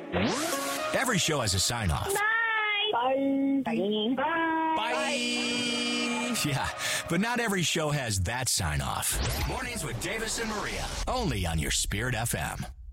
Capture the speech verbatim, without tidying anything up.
Every show has a sign-off. Bye. Bye. Bye. Bye. Yeah, but not every show has that sign-off. Mornings with Davis and Maria, only on your Spirit F M.